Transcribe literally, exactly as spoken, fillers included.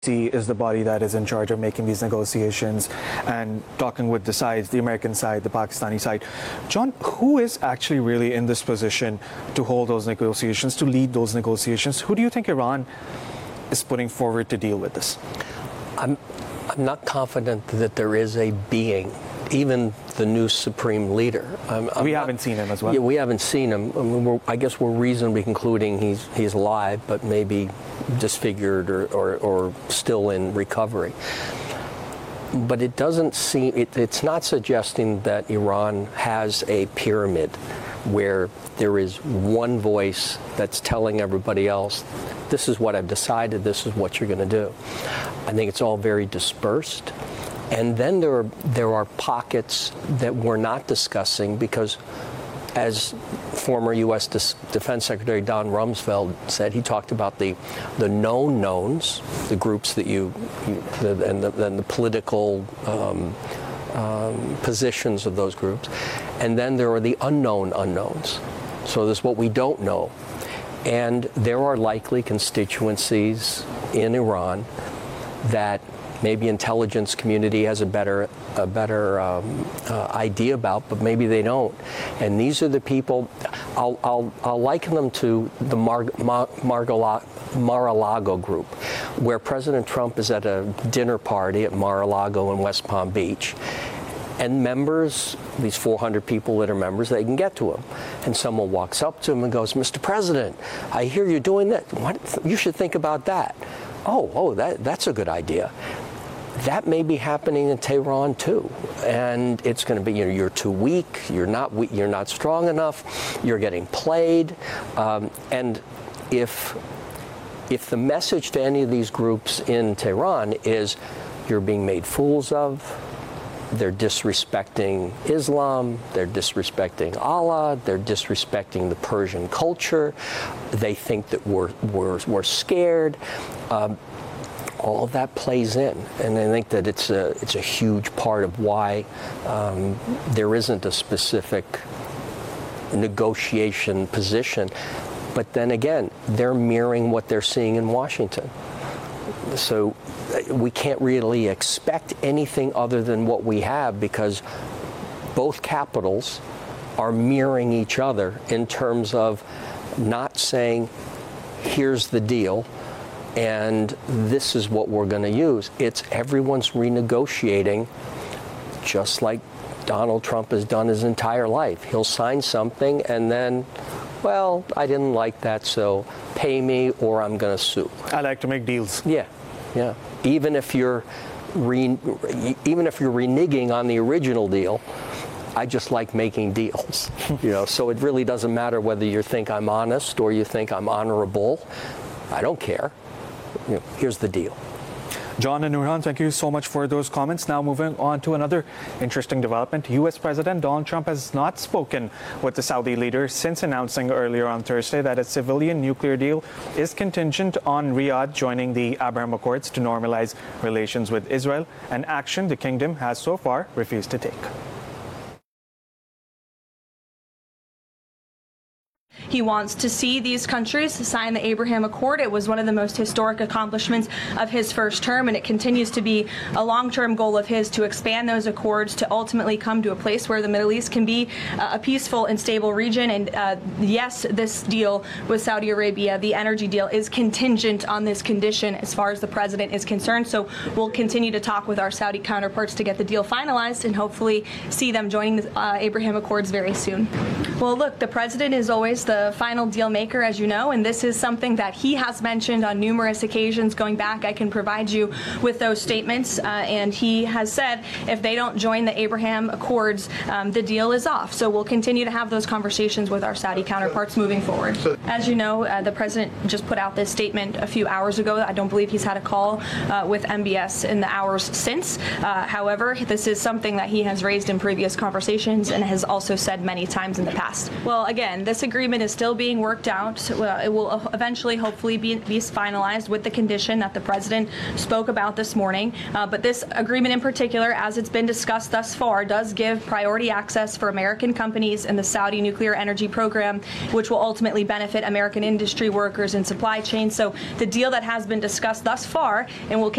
is the body that is in charge of making these negotiations and talking with the sides, the American side, the Pakistani side. John, who is actually really in this position to hold those negotiations, to lead those negotiations? Who do you think Iran is putting forward to deal with this? I'm, I'm not confident that there is a being, even the new supreme leader. I'm, I'm we not, haven't seen him as well. Yeah, we haven't seen him. I, mean, we're, I guess we're reasonably concluding he's he's alive, but maybe disfigured or, or, or still in recovery. But it doesn't seem, it, it's not suggesting that Iran has a pyramid where there is one voice that's telling everybody else, this is what I've decided, this is what you're going to do. I think it's all very dispersed. And then there are, there are pockets that we're not discussing because, as former U S Defense Secretary Don Rumsfeld said, he talked about the the known knowns, the groups that you, you the, and, the, and the political um, um, positions of those groups. And then there are the unknown unknowns. So there's what we don't know. And there are likely constituencies in Iran that maybe intelligence community has a better a better um, uh, idea about, but maybe they don't. And these are the people, I'll, I'll, I'll liken them to the Mar Mar Mar-a-Lago group, where President Trump is at a dinner party at Mar-a-Lago in West Palm Beach. And members, these four hundred people that are members, they can get to him. And someone walks up to him and goes, Mister President, I hear you're doing that. What? You should think about that. Oh, oh, that, that's a good idea. That may be happening in Tehran too, and it's going to be, you know, you're too weak, you're not weak, you're not strong enough, you're getting played, um, and if if the message to any of these groups in Tehran is you're being made fools of, they're disrespecting Islam, they're disrespecting Allah, they're disrespecting the Persian culture, they think that we're we're, we're scared. Um, all of that plays in, and I think that it's a it's a huge part of why um, there isn't a specific negotiation position. But then again, they're mirroring what they're seeing in Washington. So we can't really expect anything other than what we have, because both capitals are mirroring each other in terms of not saying, here's the deal, and this is what we're going to use. It's everyone's renegotiating, just like Donald Trump has done his entire life. He'll sign something and then, well, I didn't like that, so pay me or I'm going to sue. I like to make deals. Yeah, yeah. Even if you're re, even if you're reneging on the original deal, I just like making deals. You know, so it really doesn't matter whether you think I'm honest or you think I'm honorable. I don't care. You know, here's the deal. John and Nurhan, thank you so much for those comments. Now moving on to another interesting development. U S President Donald Trump has not spoken with the Saudi leader since announcing earlier on Thursday that a civilian nuclear deal is contingent on Riyadh joining the Abraham Accords to normalize relations with Israel, an action the kingdom has so far refused to take. He wants to see these countries sign the Abraham Accord. It was one of the most historic accomplishments of his first term, and it continues to be a long-term goal of his to expand those accords to ultimately come to a place where the Middle East can be uh, a peaceful and stable region. And uh, yes, this deal with Saudi Arabia, the energy deal, is contingent on this condition as far as the president is concerned. So we'll continue to talk with our Saudi counterparts to get the deal finalized and hopefully see them joining the uh, Abraham Accords very soon. Well, look, the president is always the final deal maker, as you know, and this is something that he has mentioned on numerous occasions going back. I can provide you with those statements, uh, and he has said if they don't join the Abraham Accords, um, the deal is off. So we'll continue to have those conversations with our Saudi counterparts moving forward. As you know, uh, the president just put out this statement a few hours ago. I don't believe he's had a call uh, with M B S in the hours since. Uh, however, this is something that he has raised in previous conversations and has also said many times in the past. Well, again, this agreement is is still being worked out. So, uh, it will eventually, hopefully, be, be finalized with the condition that the president spoke about this morning. Uh, but this agreement in particular, as it's been discussed thus far, does give priority access for American companies in the Saudi nuclear energy program, which will ultimately benefit American industry workers and supply chains. So the deal that has been discussed thus far and will